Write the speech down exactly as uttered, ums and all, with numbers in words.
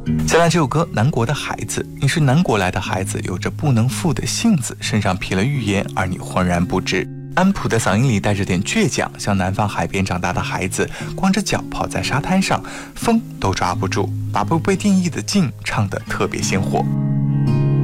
下来这首歌《南国的孩子》，你是南国来的孩子，有着不能负的性子，身上披了预言，而你浑然不知。安普的嗓音里带着点倔强，像南方海边长大的孩子，光着脚跑在沙滩上，风都抓不住，把不被定义的静唱得特别鲜活。